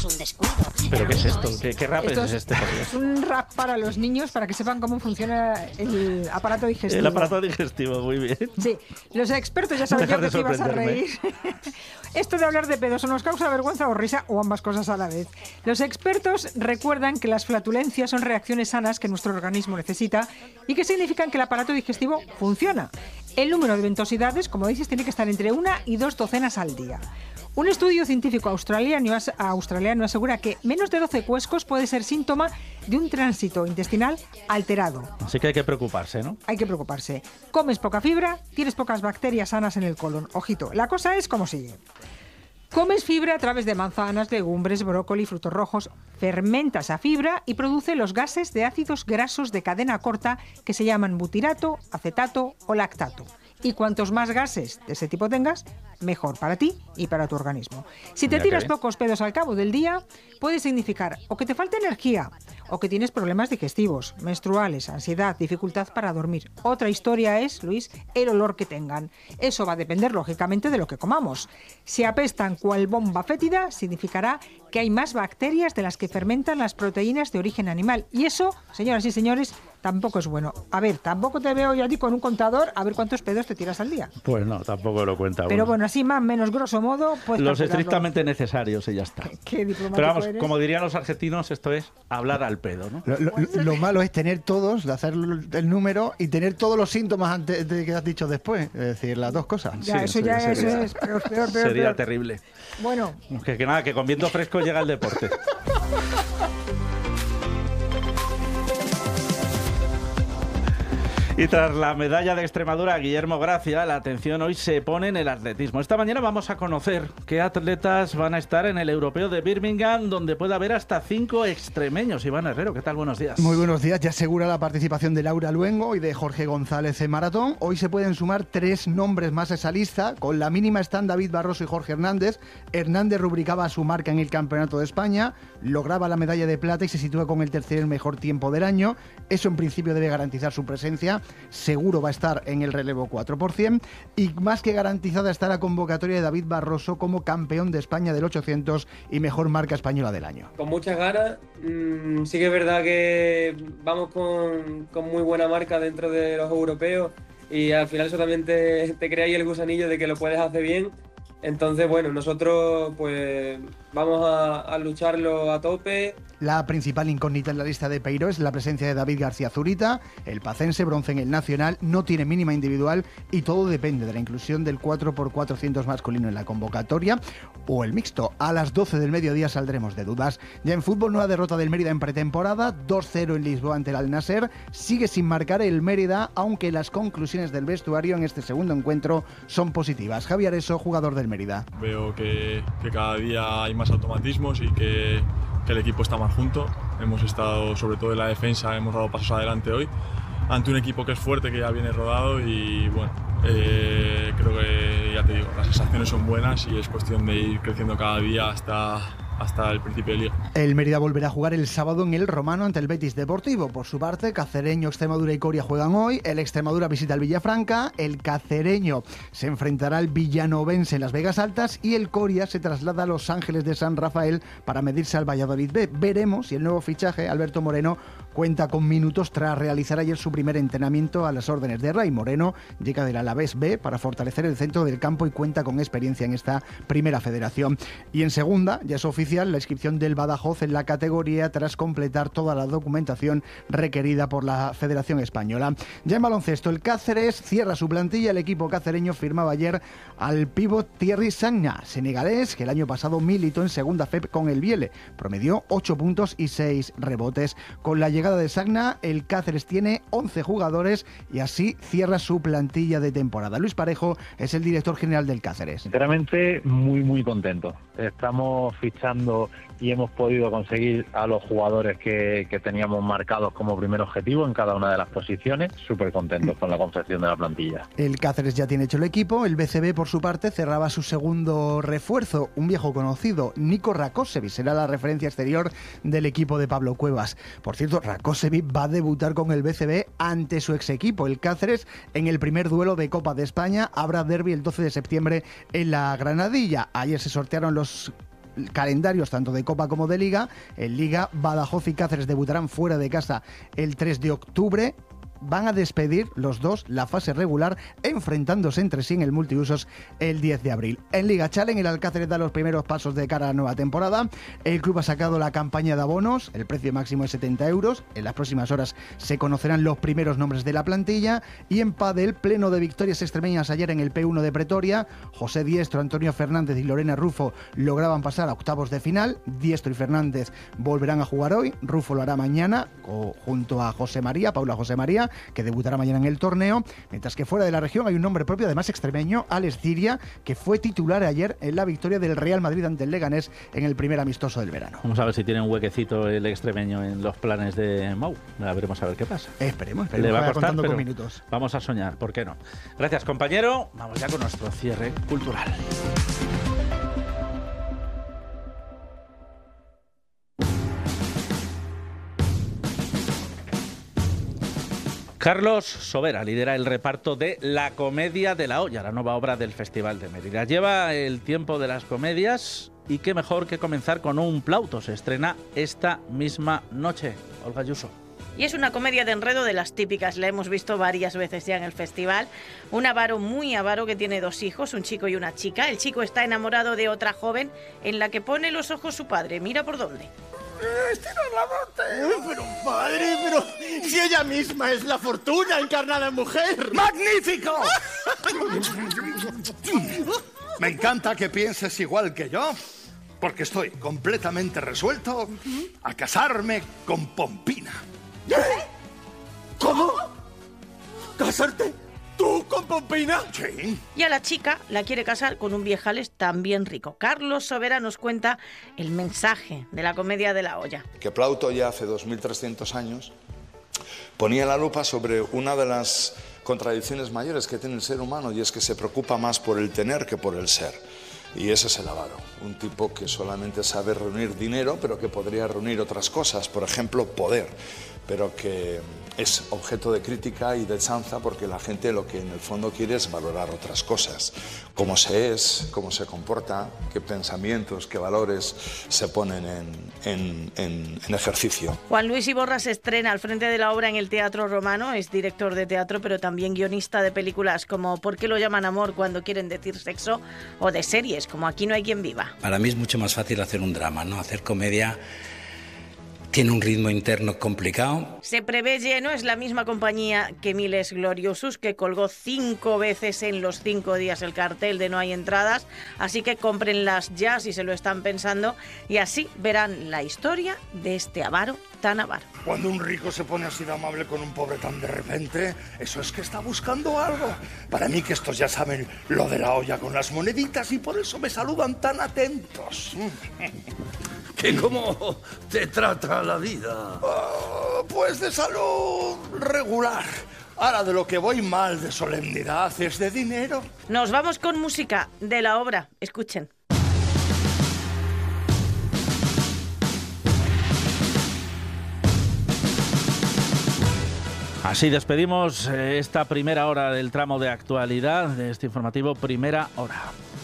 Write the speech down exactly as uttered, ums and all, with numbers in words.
un descuido. ¿Pero qué es esto? ¿Qué, qué rap Esto es es, este? Por Dios? es un rap para los niños, para que sepan cómo funciona el aparato digestivo. El aparato digestivo, muy bien. Sí, los expertos ya saben Dejas yo que de te ibas a sorprenderme. reír. Esto de hablar de pedos o nos causa vergüenza o risa o ambas cosas a la vez. Los expertos recuerdan que las flatulencias son reacciones sanas que nuestro organismo necesita y que significan que el aparato digestivo funciona. El número de ventosidades, como dices, tiene que estar entre una y dos docenas al día. Un estudio científico australiano, australiano asegura que menos de doce cuescos puede ser síntoma de un tránsito intestinal alterado. Así que hay que preocuparse, ¿no? Hay que preocuparse. Comes poca fibra, tienes pocas bacterias sanas en el colon. Ojito, la cosa es como sigue. Comes fibra a través de manzanas, legumbres, brócoli, frutos rojos. Fermenta esa fibra y produce los gases de ácidos grasos de cadena corta que se llaman butirato, acetato o lactato. Y cuantos más gases de ese tipo tengas, mejor para ti y para tu organismo. Si te Mira tiras qué bien. pocos pedos al cabo del día, puede significar o que te falta energía, o que tienes problemas digestivos, menstruales, ansiedad, dificultad para dormir. Otra historia es, Luis, el olor que tengan. Eso va a depender, lógicamente, de lo que comamos. Si apestan cual bomba fétida, significará que hay más bacterias de las que fermentan las proteínas de origen animal. Y eso, señoras y señores, tampoco es bueno. A ver, tampoco te veo yo a ti con un contador a ver cuántos pedos te tiras al día. Pues no, tampoco lo cuenta Pero uno. bueno, así más menos grosso modo, pues Los calcularlo. estrictamente necesarios y ya está. Qué diplomático Pero vamos, eres. como dirían los argentinos, esto es hablar al pedo, ¿no? Lo, lo- lo malo es tener todos, de hacer el número y tener todos los síntomas antes de que has dicho después. Es decir, las dos cosas. Ya, Sí, eso sí, ya sería- eso es peor, peor, peor. Sería peor. terrible. Bueno, Que, que nada, que con viento fresco llega el deporte. Y tras la medalla de Extremadura a Guillermo Gracia, la atención hoy se pone en el atletismo. Esta mañana vamos a conocer qué atletas van a estar en el Europeo de Birmingham, donde puede haber hasta cinco extremeños. Iván Herrero, ¿qué tal? Buenos días. Muy buenos días. Ya asegura la participación de Laura Luengo y de Jorge González en maratón. Hoy se pueden sumar tres nombres más a esa lista. Con la mínima están David Barroso y Jorge Hernández. Hernández rubricaba su marca en el Campeonato de España, lograba la medalla de plata y se sitúa con el tercer mejor tiempo del año. Eso en principio debe garantizar su presencia. Seguro va a estar en el relevo cuatro por ciento. Y más que garantizada está la convocatoria de David Barroso como campeón de España del ochocientos y mejor marca española del año. Con muchas ganas. Mm, sí que es verdad que vamos con, con muy buena marca dentro de los europeos y al final eso también te, te crea ahí el gusanillo de que lo puedes hacer bien. Entonces, bueno, nosotros pues vamos a, a lucharlo a tope. La principal incógnita en la lista de Peiro es la presencia de David García Zurita. El pacense, bronce en el nacional, no tiene mínima individual y todo depende de la inclusión del cuatro por cuatrocientos masculino en la convocatoria o el mixto. A las doce del mediodía saldremos de dudas. Ya en fútbol, nueva derrota del Mérida en pretemporada, dos cero en Lisboa ante el Al-Nasser. Sigue sin marcar el Mérida, aunque las conclusiones del vestuario en este segundo encuentro son positivas. Javier Areso, jugador del Mérida. Veo que, que cada día hay más automatismos y que, que el equipo está más junto. Hemos estado, sobre todo en la defensa, hemos dado pasos adelante hoy ante un equipo que es fuerte, que ya viene rodado y bueno, eh, creo que ya te digo, las sensaciones son buenas y es cuestión de ir creciendo cada día hasta, hasta el principio de liga. El Mérida volverá a jugar el sábado en el Romano ante el Betis Deportivo. Por su parte, Cacereño, Extremadura y Coria juegan hoy. El Extremadura visita el Villafranca. El Cacereño se enfrentará al Villanovense en Las Vegas Altas y el Coria se traslada a Los Ángeles de San Rafael para medirse al Valladolid B. Veremos si el nuevo fichaje, Alberto Moreno, cuenta con minutos tras realizar ayer su primer entrenamiento a las órdenes de Ray. Moreno llega del Alavés B para fortalecer el centro del campo y cuenta con experiencia en esta primera federación. Y en segunda, ya es oficial la inscripción del Badajoz en la categoría tras completar toda la documentación requerida por la Federación Española. Ya en baloncesto, el Cáceres cierra su plantilla. El equipo cacereño firmaba ayer al pívot Thierry Sagna, senegalés, que el año pasado militó en segunda F E P con el Viele. Promedió ocho puntos y seis rebotes. Con la llegada de Sagna, el Cáceres tiene once jugadores y así cierra su plantilla de temporada. Luis Parejo es el director general del Cáceres. Sinceramente, muy, muy contento. Estamos fichando y hemos podido conseguir a los jugadores que, que teníamos marcados como primer objetivo en cada una de las posiciones. Súper contentos con la confección de la plantilla. El Cáceres ya tiene hecho el equipo. El B C B, por su parte, cerraba su segundo refuerzo, un viejo conocido, Nico Rakosevic, será la referencia exterior del equipo de Pablo Cuevas. Por cierto, Rakosevic va a debutar con el B C B ante su ex equipo, el Cáceres, en el primer duelo de Copa de España. Habrá derbi el doce de septiembre en la Granadilla. Ayer se sortearon los calendarios tanto de Copa como de Liga. En Liga, Badajoz y Cáceres debutarán fuera de casa el tres de octubre. Van a despedir los dos la fase regular, enfrentándose entre sí en el multiusos el diez de abril. En Liga Challenge, el Alcáceres da los primeros pasos de cara a la nueva temporada. El club ha sacado la campaña de abonos, el precio máximo es setenta euros. En las próximas horas se conocerán los primeros nombres de la plantilla. Y en pádel, pleno de victorias extremeñas ayer en el P uno de Pretoria. José Diestro, Antonio Fernández y Lorena Rufo lograban pasar a octavos de final. Diestro y Fernández volverán a jugar hoy. Rufo lo hará mañana junto a José María, Paula José María, que debutará mañana en el torneo, mientras que fuera de la región hay un nombre propio, además extremeño, Alex Ciria, que fue titular ayer en la victoria del Real Madrid ante el Leganés en el primer amistoso del verano. Vamos a ver si tiene un huequecito el extremeño en los planes de Mau. A veremos a ver qué pasa. Esperemos, esperemos. Le va a costar, contando pero con minutos. Vamos a soñar, ¿por qué no? Gracias, compañero. Vamos ya con nuestro cierre cultural. Carlos Sobera lidera el reparto de La Comedia de la Olla, la nueva obra del Festival de Mérida. Lleva el tiempo de las comedias y qué mejor que comenzar con un plauto. Se estrena esta misma noche. Olga Ayuso. Y es una comedia de enredo de las típicas, la hemos visto varias veces ya en el festival. Un avaro muy avaro que tiene dos hijos, un chico y una chica. El chico está enamorado de otra joven en la que pone los ojos su padre. Mira por dónde. ¡Estirar la muerte! Pero padre, pero si ella misma es la fortuna encarnada en mujer. ¡Magnífico! Me encanta que pienses igual que yo, porque estoy completamente resuelto a casarme con Pompina. ¿Eh? ¿Cómo? ¿Casarte? ¿Tú con Pompina? Sí. Y a la chica la quiere casar con un viejales también rico. Carlos Sobera nos cuenta el mensaje de La Comedia de la Olla. Que Plauto ya hace dos mil trescientos años ponía la lupa sobre una de las contradicciones mayores que tiene el ser humano, y es que se preocupa más por el tener que por el ser. Y ese es el avaro, un tipo que solamente sabe reunir dinero, pero que podría reunir otras cosas, por ejemplo, poder, pero que es objeto de crítica y de chanza porque la gente lo que en el fondo quiere es valorar otras cosas, cómo se es, cómo se comporta, qué pensamientos, qué valores se ponen en, en, en, en ejercicio. Juan Luis Iborra se estrena al frente de la obra en el Teatro Romano, es director de teatro pero también guionista de películas como ¿Por qué lo llaman amor cuando quieren decir sexo? O de series como Aquí no hay quien viva. Para mí es mucho más fácil hacer un drama, ¿no? Hacer comedia tiene un ritmo interno complicado. Se prevé lleno, es la misma compañía que Miles Gloriosus, que colgó cinco veces en los cinco días el cartel de No hay entradas, así que cómprenlas ya si se lo están pensando y así verán la historia de este avaro tan avaro. Cuando un rico se pone así de amable con un pobre tan de repente, eso es que está buscando algo. Para mí que estos ya saben lo de la olla con las moneditas y por eso me saludan tan atentos. ¿Qué cómo te trata la vida? Uh, pues de salud regular. Ahora de lo que voy mal de solemnidad es de dinero. Nos vamos con música de la obra. Escuchen. Así despedimos esta primera hora del tramo de actualidad de este informativo Primera Hora.